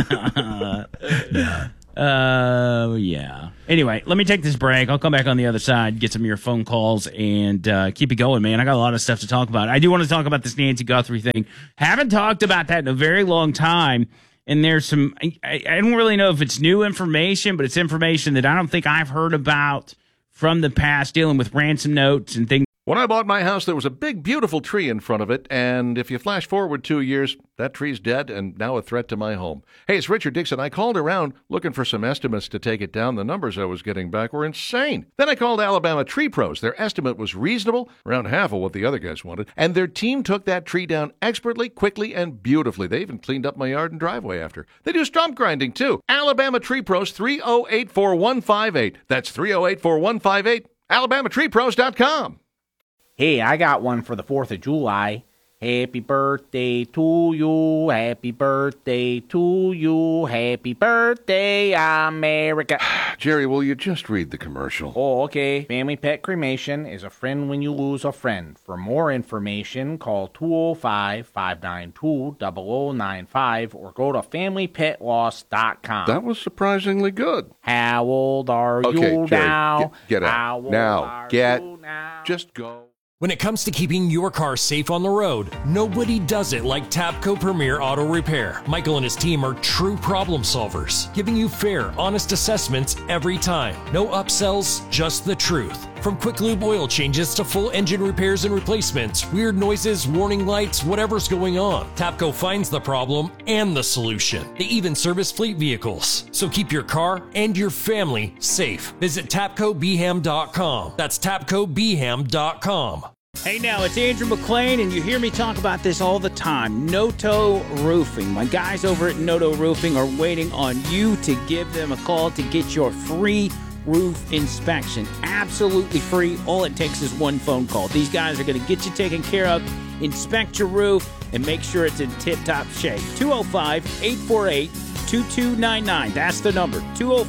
Yeah. Anyway, let me take this break. I'll come back on the other side, get some of your phone calls, and keep it going, man. I got a lot of stuff to talk about. I do want to talk about this Nancy Guthrie thing. Haven't talked about that in a very long time. And there's some, I don't really know if it's new information, but it's information that I don't think I've heard about from the past, dealing with ransom notes and things. When I bought my house, there was a big, beautiful tree in front of it, and if you flash forward 2 years, that tree's dead and now a threat to my home. Hey, it's Richard Dixon. I called around looking for some estimates to take it down. The numbers I was getting back were insane. Then I called Alabama Tree Pros. Their estimate was reasonable, around half of what the other guys wanted, and their team took that tree down expertly, quickly, and beautifully. They even cleaned up my yard and driveway after. They do stump grinding, too. Alabama Tree Pros, 308-4158. That's 308-4158. AlabamaTreePros.com. Hey, I got one for the 4th of July. Happy birthday to you, happy birthday to you, happy birthday, America. Jerry, will you just read the commercial? Oh, okay. Family Pet Cremation is a friend when you lose a friend. For more information, call 205-592-0095 or go to FamilyPetLoss.com. That was surprisingly good. How old are you Jerry, now? Get out. How old Now. are Get. you now? Just go. When it comes to keeping your car safe on the road, nobody does it like Tapco Premier Auto Repair. Michael and his team are true problem solvers, giving you fair, honest assessments every time. No upsells, just the truth. From quick lube oil changes to full engine repairs and replacements, weird noises, warning lights, whatever's going on, Tapco finds the problem and the solution. They even service fleet vehicles. So keep your car and your family safe. Visit TapcoBeham.com. That's TapcoBeham.com. Hey now, it's Andrew McClain, and you hear me talk about this all the time. Noto Roofing. My guys over at Noto Roofing are waiting on you to give them a call to get your free roof inspection. Absolutely free. All it takes is one phone call. These guys are going to get you taken care of, inspect your roof, and make sure it's in tip-top shape. 205-848-2299. That's the number.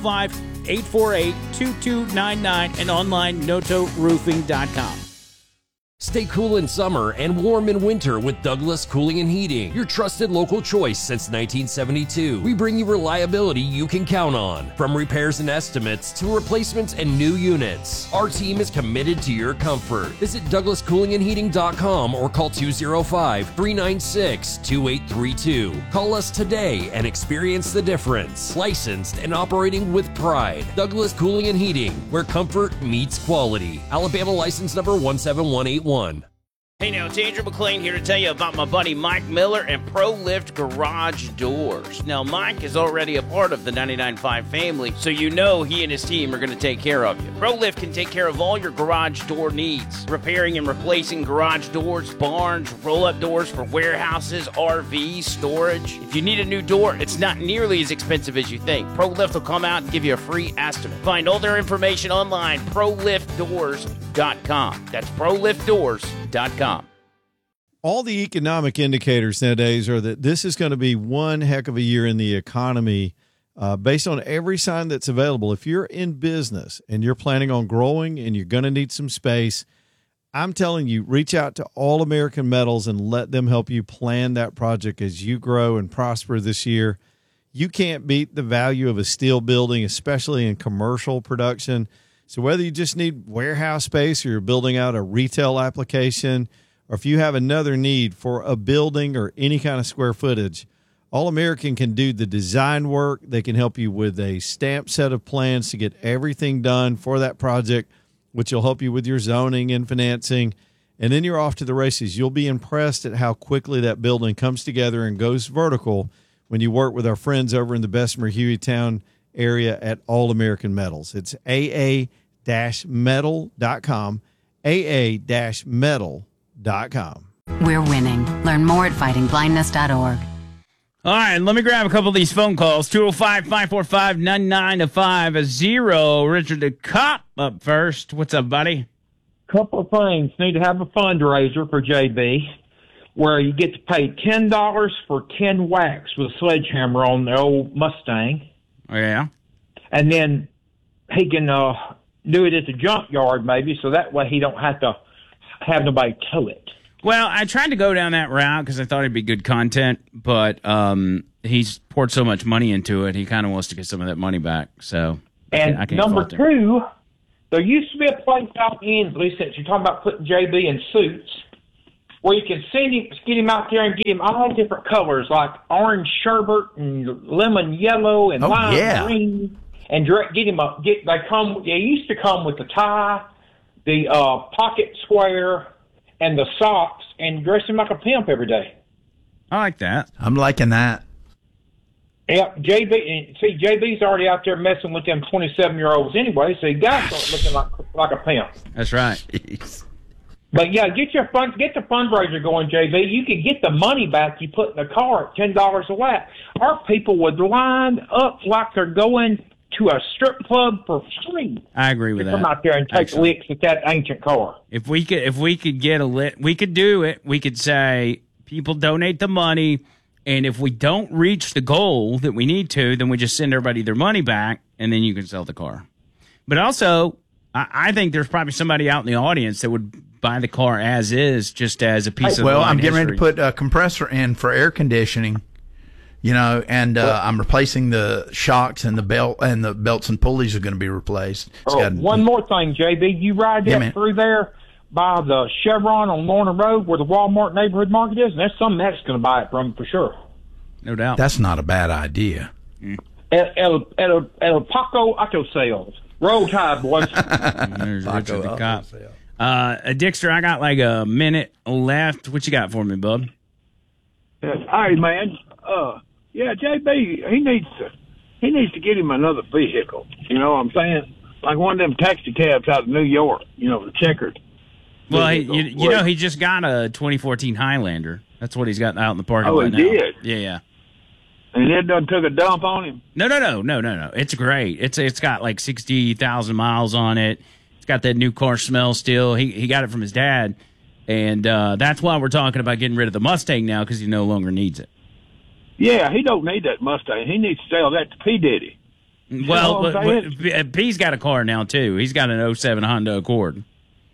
205-848-2299 and online notoroofing.com. Stay cool in summer and warm in winter with Douglas Cooling and Heating, your trusted local choice since 1972. We bring you reliability you can count on. From repairs and estimates to replacements and new units, our team is committed to your comfort. Visit DouglasCoolingandHeating.com or call 205-396-2832. Call us today and experience the difference. Licensed and operating with pride. Douglas Cooling and Heating, where comfort meets quality. Alabama license number 17181. Hey now, it's Andrew McClain here to tell you about my buddy Mike Miller and ProLift Garage Doors. Now, Mike is already a part of the 99.5 family, so you know he and his team are going to take care of you. ProLift can take care of all your garage door needs, repairing and replacing garage doors, barns, roll-up doors for warehouses, RVs, storage. If you need a new door, it's not nearly as expensive as you think. ProLift will come out and give you a free estimate. Find all their information online, ProLiftDoors.com. That's ProLiftDoors.com. All the economic indicators nowadays are that this is going to be one heck of a year in the economy based on every sign that's available. If you're in business and you're planning on growing and you're going to need some space, I'm telling you, reach out to All American Metals and let them help you plan that project as you grow and prosper this year. You can't beat the value of a steel building, especially in commercial production. So whether you just need warehouse space or you're building out a retail application, or if you have another need for a building or any kind of square footage, All American can do the design work. They can help you with a stamped set of plans to get everything done for that project, which will help you with your zoning and financing. And then you're off to the races. You'll be impressed at how quickly that building comes together and goes vertical when you work with our friends over in the Bessemer Hueytown area at All American Metals. It's aa-metal.com, aa-metal.com. We're winning. Learn more at fightingblindness.org. All right, let me grab a couple of these phone calls. 205-545-9950. Richard the Cop up first. What's up, buddy? Couple of things. Need to have a fundraiser for JB. where you get to pay $10 for 10 whacks with a sledgehammer on the old Mustang. Oh, yeah. And then he can do it at the junkyard maybe, so that way he don't have to have nobody tow it. Well, I tried to go down that route because I thought it'd be good content, but he's poured so much money into it, he kind of wants to get some of that money back. So, and I can't number fault him. 2, there used to be a place out in Inslee, since you're talking about putting JB in suits, where you can get him out there and get him all different colors, like orange sherbet and lemon yellow and lime green, and they used to come with the tie, the pocket square, and the socks, and dress him like a pimp every day. I like that. I'm liking that. Yeah, JB's already out there messing with them 27-year-olds anyway, so he got to start looking like a pimp. That's right. Jeez. But yeah, get the fundraiser going, JB. You can get the money back you put in the car at $10 a whack. Our people would line up like they're going to a strip club for free. I agree with that. Come out there and take licks at that ancient car. If we could get we could do it. We could say people donate the money, and if we don't reach the goal that we need to, then we just send everybody their money back, and then you can sell the car. But also, I think there's probably somebody out in the audience that would buy the car as is, just as a piece of. Well, I'm getting ready to put a compressor in for air conditioning. And I'm replacing the shocks and the belt, and the belts and pulleys are going to be replaced. One more thing, JB. You ride that through there by the Chevron on Lorna Road where the Walmart neighborhood market is, and there's some that's going to buy it from for sure. No doubt. That's not a bad idea. El Paco Auto Sales. Roll Tide, boys. There's Richard the cop. Dixter, I got like a minute left. What you got for me, bub? Yes. Hi, man. Yeah, JB, he needs to get him another vehicle. You know what I'm saying? Like one of them taxi cabs out of New York. The checkered. Well, he just got a 2014 Highlander. That's what he's got out in the parking lot now. Oh, he did? Yeah. And it done took a dump on him? No. It's great. It's got like 60,000 miles on it. It's got that new car smell still. He got it from his dad, and that's why we're talking about getting rid of the Mustang now, because he no longer needs it. Yeah, he don't need that Mustang. He needs to sell that to P. Diddy. Well, P's got a car now, too. He's got an 07 Honda Accord.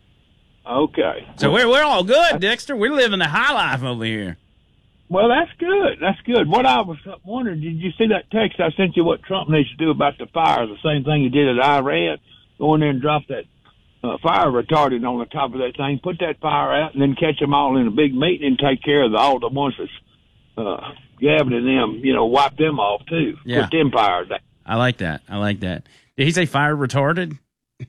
Okay. So we're all good, Dexter. We're living the high life over here. Well, that's good. That's good. What I was wondering, did you see that text I sent you what Trump needs to do about the fire? The same thing he did at Iran. Go in there and drop that fire retardant on the top of that thing, put that fire out, and then catch them all in a big meeting and take care of all the ones that's Gavin and them, wipe them off too. Yeah. Put them fires out. I like that. Did he say fire retarded?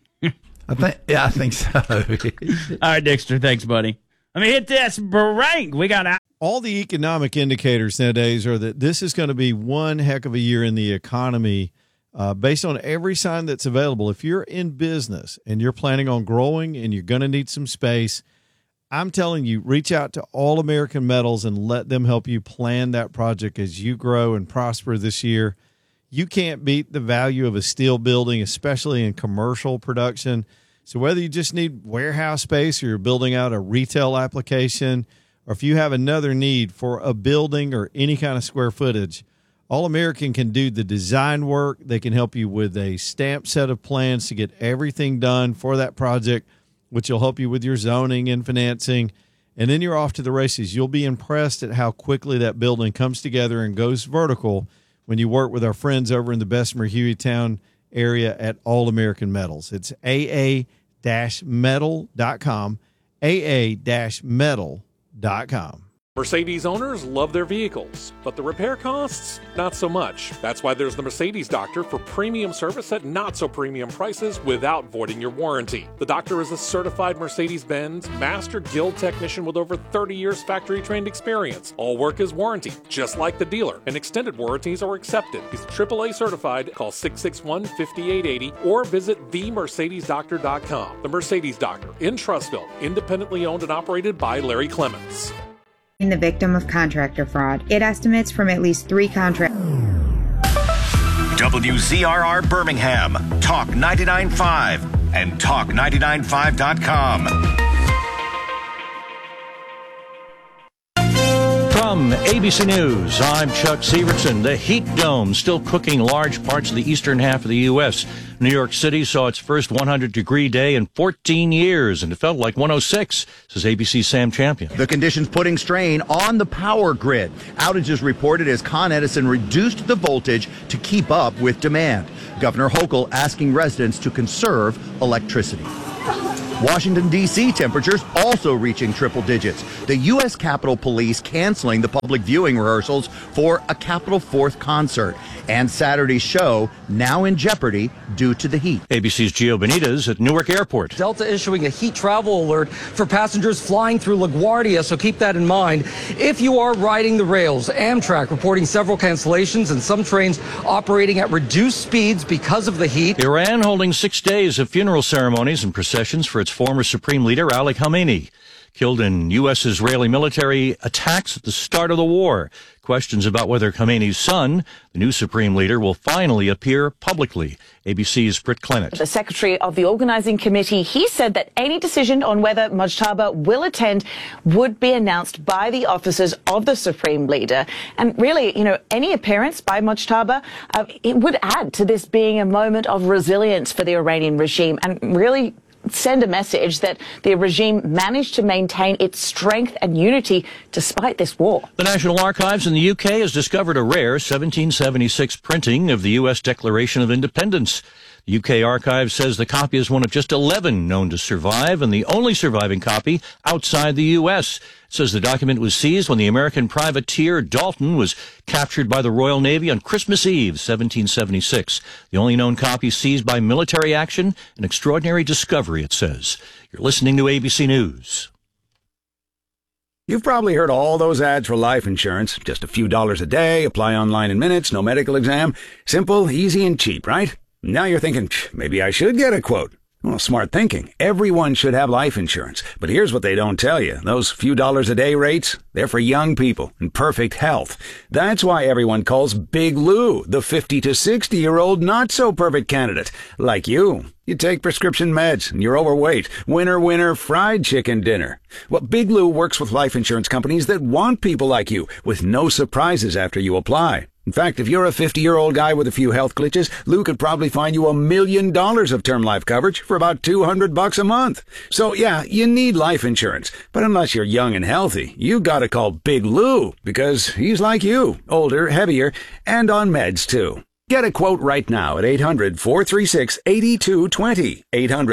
I think so. All right, Dexter. Thanks, buddy. Let me hit this break. We got out. All the economic indicators nowadays are that this is going to be one heck of a year in the economy based on every sign that's available. If you're in business and you're planning on growing and you're going to need some space, I'm telling you, reach out to All American Metals and let them help you plan that project as you grow and prosper this year. You can't beat the value of a steel building, especially in commercial production. So whether you just need warehouse space or you're building out a retail application, or if you have another need for a building or any kind of square footage, All American can do the design work. They can help you with a stamped set of plans to get everything done for that project, which will help you with your zoning and financing. And then you're off to the races. You'll be impressed at how quickly that building comes together and goes vertical when you work with our friends over in the Bessemer Hueytown area at All American Metals. It's aa-metal.com, aa-metal.com. Mercedes owners love their vehicles, but the repair costs, not so much. That's why there's the Mercedes Doctor for premium service at not-so-premium prices without voiding your warranty. The Doctor is a certified Mercedes-Benz Master Guild technician with over 30 years factory-trained experience. All work is warranty, just like the dealer, and extended warranties are accepted. He's AAA certified. Call 661-5880 or visit themercedesdoctor.com. The Mercedes Doctor in Trussville, independently owned and operated by Larry Clements. The victim of contractor fraud. It estimates from at least 3 contractors. WZRR Birmingham, Talk 99.5 and Talk995.com. From ABC News, I'm Chuck Severson. The heat dome still cooking large parts of the eastern half of the U.S. New York City saw its first 100-degree day in 14 years, and it felt like 106, says ABC's Sam Champion. The conditions putting strain on the power grid. Outages reported as Con Edison reduced the voltage to keep up with demand. Governor Hochul asking residents to conserve electricity. Washington, D.C. temperatures also reaching triple digits. The U.S. Capitol Police canceling the public viewing rehearsals for a Capitol 4th concert. And Saturday's show now in jeopardy due to the heat. ABC's Gio Benitez at Newark Airport. Delta issuing a heat travel alert for passengers flying through LaGuardia, so keep that in mind. If you are riding the rails, Amtrak reporting several cancellations and some trains operating at reduced speeds because of the heat. Iran holding 6 days of funeral ceremonies and processions for its former Supreme Leader, Ali Khamenei, killed in U.S.-Israeli military attacks at the start of the war. Questions about whether Khamenei's son, the new Supreme Leader, will finally appear publicly. ABC's Britt Clennett. The secretary of the organizing committee, he said that any decision on whether Mujtaba will attend would be announced by the officers of the Supreme Leader. And really, any appearance by Mujtaba, it would add to this being a moment of resilience for the Iranian regime and really send a message that the regime managed to maintain its strength and unity despite this war. The National Archives in the UK has discovered a rare 1776 printing of the U.S. Declaration of Independence. The UK Archive says the copy is one of just 11 known to survive and the only surviving copy outside the U.S. It says the document was seized when the American privateer Dalton was captured by the Royal Navy on Christmas Eve, 1776. The only known copy seized by military action, an extraordinary discovery, it says. You're listening to ABC News. You've probably heard all those ads for life insurance. Just a few dollars a day, apply online in minutes, no medical exam. Simple, easy, and cheap, right? Now you're thinking, maybe I should get a quote. Well, smart thinking. Everyone should have life insurance. But here's what they don't tell you. Those few dollars a day rates, they're for young people in perfect health. That's why everyone calls Big Lou the 50 to 60-year-old not-so-perfect candidate. Like you. You take prescription meds and you're overweight. Winner, winner, fried chicken dinner. Well, Big Lou works with life insurance companies that want people like you with no surprises after you apply. In fact, if you're a 50-year-old guy with a few health glitches, Lou could probably find you $1 million of term life coverage for about $200 a month. So yeah, you need life insurance. But unless you're young and healthy, you gotta call Big Lou because he's like you, older, heavier, and on meds too. Get a quote right now at 800-436-8220,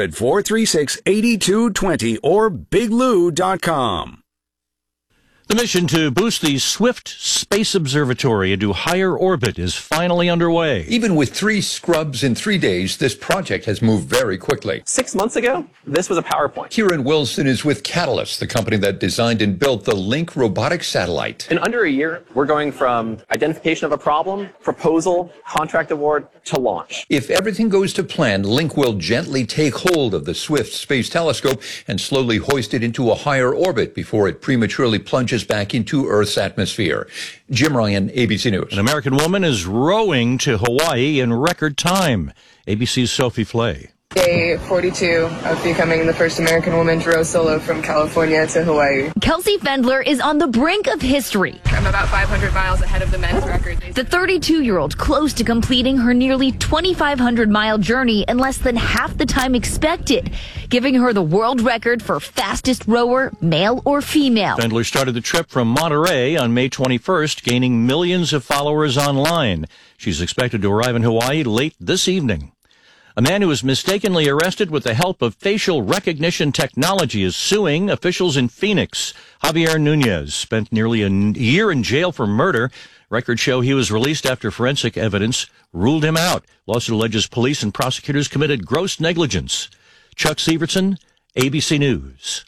800-436-8220, or biglou.com. The mission to boost the Swift Space Observatory into higher orbit is finally underway. Even with 3 scrubs in 3 days, this project has moved very quickly. 6 months ago, this was a PowerPoint. Kieran Wilson is with Catalyst, the company that designed and built the Link robotic satellite. In under a year, we're going from identification of a problem, proposal, contract award, to launch. If everything goes to plan, Link will gently take hold of the Swift Space Telescope and slowly hoist it into a higher orbit before it prematurely plunges back into Earth's atmosphere. Jim Ryan, ABC News. An American woman is rowing to Hawaii in record time. ABC's Sophie Flay. Day 42 of becoming the first American woman to row solo from California to Hawaii. Kelsey Fendler is on the brink of history. I'm about 500 miles ahead of the men's record. The 32-year-old close to completing her nearly 2,500-mile journey in less than half the time expected, giving her the world record for fastest rower, male or female. Fendler started the trip from Monterey on May 21st, gaining millions of followers online. She's expected to arrive in Hawaii late this evening. A man who was mistakenly arrested with the help of facial recognition technology is suing officials in Phoenix. Javier Nunez spent nearly a year in jail for murder. Records show he was released after forensic evidence ruled him out. Lawsuit alleges police and prosecutors committed gross negligence. Chuck Severson, ABC News.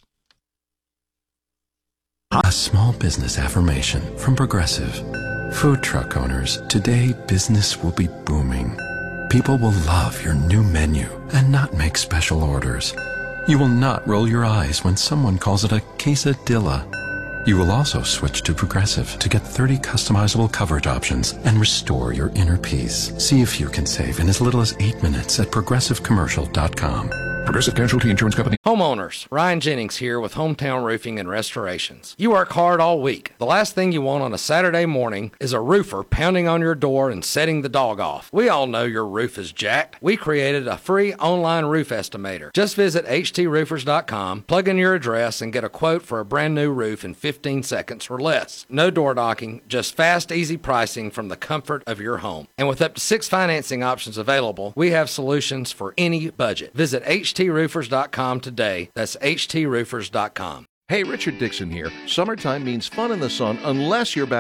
A small business affirmation from Progressive. Food truck owners, today business will be booming. People will love your new menu and not make special orders. You will not roll your eyes when someone calls it a quesadilla. You will also switch to Progressive to get 30 customizable coverage options and restore your inner peace. See if you can save in as little as 8 minutes at progressivecommercial.com. Progressive Casualty Insurance Company. Homeowners, Ryan Jennings here with Hometown Roofing and Restorations. You work hard all week. The last thing you want on a Saturday morning is a roofer pounding on your door and setting the dog off. We all know your roof is jacked. We created a free online roof estimator. Just visit htsroofers.com, plug in your address, and get a quote for a brand new roof in 15 seconds or less. No door knocking, just fast, easy pricing from the comfort of your home. And with up to 6 financing options available, we have solutions for any budget. Visit htsroofers.com today. That's htsroofers.com. Hey, Richard Dixon here. Summertime means fun in the sun unless you're back